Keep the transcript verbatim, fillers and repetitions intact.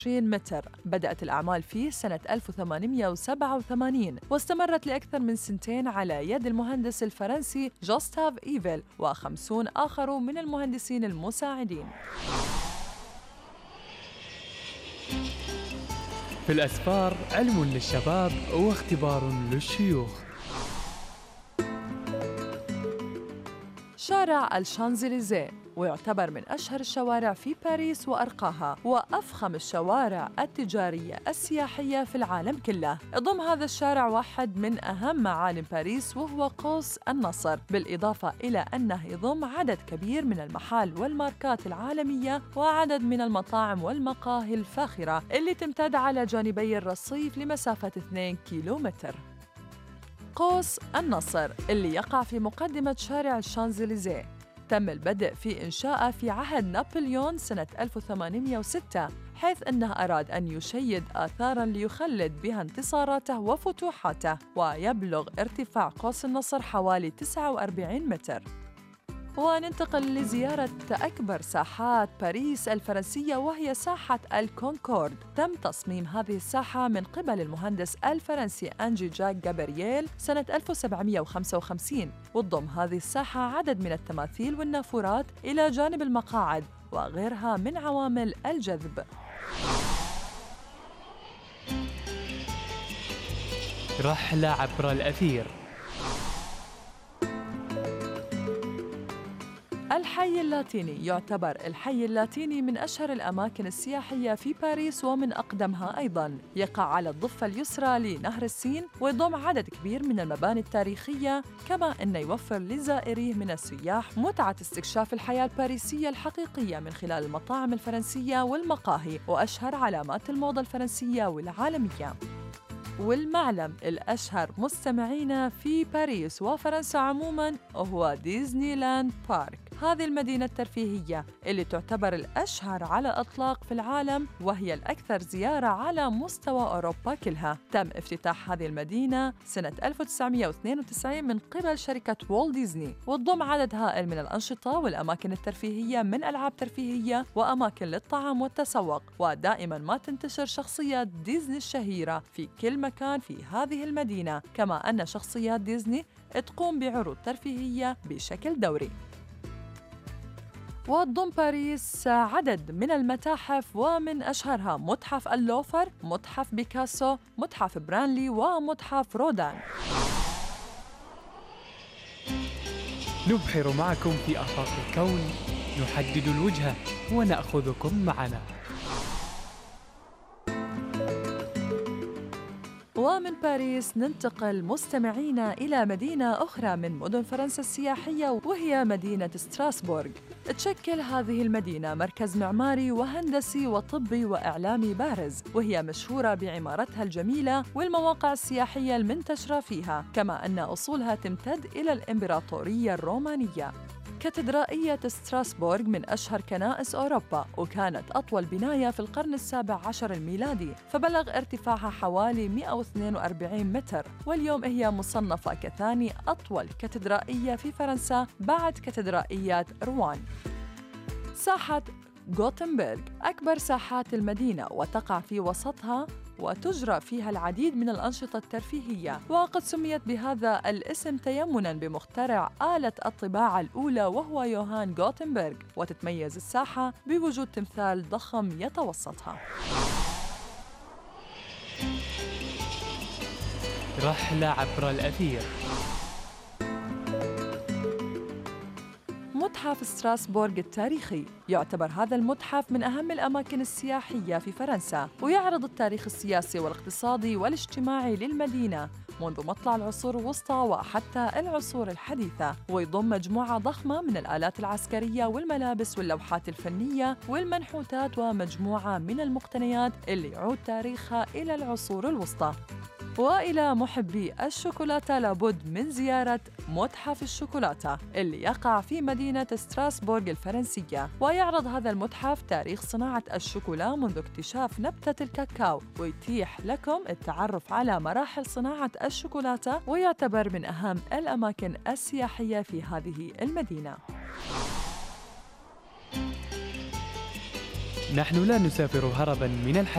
متر. بدأت الأعمال فيه سنة ألف وثمانمئة وسبعة وثمانين واستمرت لأكثر من سنتين على يد المهندس الفرنسي جوستاف إيفل وخمسون آخر من المهندسين المساعدين. في الأسفار علم للشباب واختبار للشيوخ. شارع الشانزليزيه، ويعتبر من أشهر الشوارع في باريس وأرقاها وأفخم الشوارع التجارية السياحية في العالم كله. يضم هذا الشارع واحد من أهم معالم باريس وهو قوس النصر، بالإضافة إلى أنه يضم عدد كبير من المحال والماركات العالمية وعدد من المطاعم والمقاهي الفاخرة اللي تمتد على جانبي الرصيف لمسافة اثنين كيلومتر. قوس النصر اللي يقع في مقدمة شارع الشانزليزيه تم البدء في إنشاءه في عهد نابليون سنة ألف وثمانمئة وستة، حيث أنه أراد أن يشيد آثاراً ليخلد بها انتصاراته وفتوحاته، ويبلغ ارتفاع قوس النصر حوالي تسعة وأربعين متر. وننتقل لزيارة أكبر ساحات باريس الفرنسية وهي ساحة الكونكورد. تم تصميم هذه الساحة من قبل المهندس الفرنسي أنجي جاك جابرييل سنة ألف وسبعمئة وخمسة وخمسين، وتضم هذه الساحة عدد من التماثيل والنافورات إلى جانب المقاعد وغيرها من عوامل الجذب. رحلة عبر الأثير. الحي اللاتيني يعتبر الحي اللاتيني من أشهر الأماكن السياحية في باريس ومن أقدمها أيضاً. يقع على الضفة اليسرى لنهر السين ويضم عدد كبير من المباني التاريخية، كما أنه يوفر لزائريه من السياح متعة استكشاف الحياة الباريسية الحقيقية من خلال المطاعم الفرنسية والمقاهي وأشهر علامات الموضة الفرنسية والعالمية. والمعلم الأشهر مستمعينا في باريس وفرنسا عموماً هو ديزني لاند بارك. هذه المدينة الترفيهية اللي تعتبر الأشهر على الإطلاق في العالم وهي الأكثر زيارة على مستوى أوروبا كلها. تم افتتاح هذه المدينة سنة ألف وتسعمئة واثنين وتسعين من قبل شركة والت ديزني، وتضم عدد هائل من الأنشطة والأماكن الترفيهية من ألعاب ترفيهية وأماكن للطعام والتسوق، ودائماً ما تنتشر شخصيات ديزني الشهيرة في كل مكان في هذه المدينة، كما أن شخصيات ديزني تقوم بعروض ترفيهية بشكل دوري. وتضم باريس عدد من المتاحف ومن أشهرها متحف اللوفر، متحف بيكاسو، متحف برانلي ومتحف رودان. نبحر معكم في آفاق الكون، نحدد الوجهة ونأخذكم معنا. ومن باريس ننتقل مستمعينا إلى مدينة أخرى من مدن فرنسا السياحية وهي مدينة ستراسبورغ. تشكل هذه المدينة مركز معماري وهندسي وطبي وإعلامي بارز، وهي مشهورة بعمارتها الجميلة والمواقع السياحية المنتشرة فيها، كما أن أصولها تمتد إلى الإمبراطورية الرومانية. كاتدرائية ستراسبورغ من أشهر كنائس أوروبا، وكانت أطول بناية في القرن السابع عشر الميلادي، فبلغ ارتفاعها حوالي مئة واثنين وأربعين متر، واليوم هي مصنفة كثاني أطول كاتدرائية في فرنسا بعد كاتدرائية روان. ساحة غوتنبرغ أكبر ساحات المدينة وتقع في وسطها وتجرى فيها العديد من الأنشطة الترفيهية، وقد سميت بهذا الاسم تيمناً بمخترع آلة الطباعة الأولى وهو يوهان غوتنبرغ، وتتميز الساحة بوجود تمثال ضخم يتوسطها. رحلة عبر الأثير. متحف ستراسبورغ التاريخي يعتبر هذا المتحف من أهم الأماكن السياحية في فرنسا، ويعرض التاريخ السياسي والاقتصادي والاجتماعي للمدينة منذ مطلع العصور الوسطى وحتى العصور الحديثة، ويضم مجموعة ضخمة من الآلات العسكرية والملابس واللوحات الفنية والمنحوتات ومجموعة من المقتنيات اللي يعود تاريخها إلى العصور الوسطى. وإلى محبي الشوكولاتة لابد من زيارة متحف الشوكولاتة اللي يقع في مدينة ستراسبورغ الفرنسية، ويعرض هذا المتحف تاريخ صناعة الشوكولا منذ اكتشاف نبتة الكاكاو، ويتيح لكم التعرف على مراحل صناعة الشوكولاتة، ويعتبر من أهم الأماكن السياحية في هذه المدينة. نحن لا نسافر هرباً من الحياة.